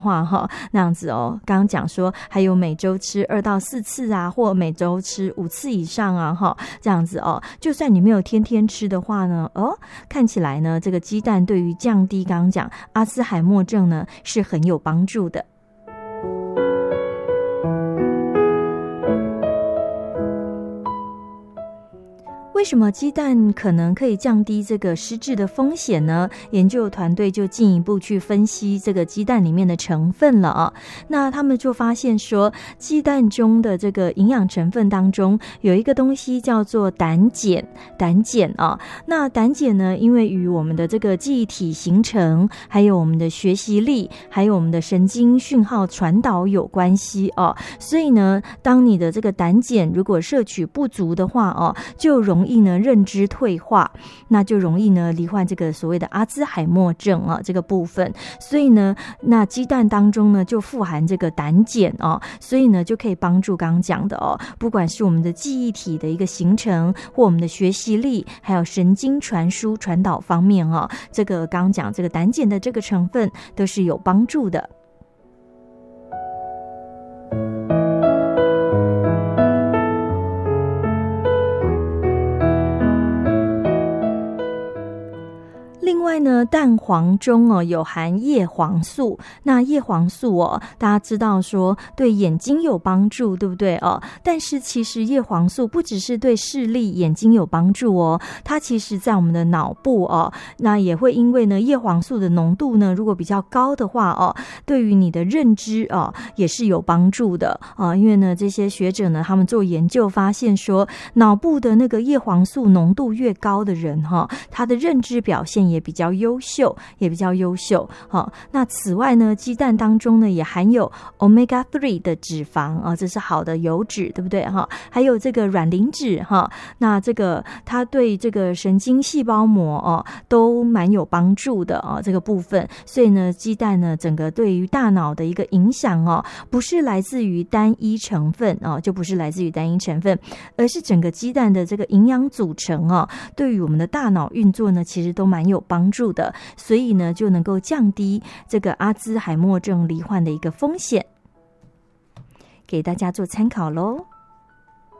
话那样子刚刚讲说还有每周吃2到4次啊，或每周吃5次以上啊这样子就算你没有天天吃的话呢看起来呢这个鸡蛋对于降低刚刚讲阿兹海默症呢是很有帮助的。为什么鸡蛋可能可以降低这个失智的风险呢？研究团队就进一步去分析这个鸡蛋里面的成分了那他们就发现说，鸡蛋中的这个营养成分当中有一个东西叫做胆碱那胆碱呢，因为与我们的这个记忆体形成，还有我们的学习力，还有我们的神经讯号传导有关系所以呢，当你的这个胆碱如果摄取不足的话就容易呢认知退化，那就容易呢罹患这个所谓的阿兹海默症这个部分。所以呢，那鸡蛋当中呢就富含这个胆碱所以呢就可以帮助刚刚讲的不管是我们的记忆体的一个形成，或我们的学习力，还有神经传输传导方面这个刚刚讲这个胆碱的这个成分都是有帮助的。另外呢，蛋黄中有含叶黄素，那叶黄素大家知道说对眼睛有帮助，对不对但是其实叶黄素不只是对视力眼睛有帮助它其实在我们的脑部那也会因为呢叶黄素的浓度呢如果比较高的话对于你的认知也是有帮助的因为呢这些学者呢他们做研究发现说，脑部的那个叶黄素浓度越高的人他的认知表现也比较优秀那此外呢，鸡蛋当中呢也含有 Omega 3的脂肪这是好的油脂，对不对还有这个软磷脂那这个它对这个神经细胞膜都蛮有帮助的这个部分。所以呢，鸡蛋呢整个对于大脑的一个影响不是来自于单一成分就不是来自于单一成分，而是整个鸡蛋的这个营养组成对于我们的大脑运作呢其实都蛮有帮助的，所以呢就能够降低这个阿兹海默症罹患的一个风险，给大家做参考咯。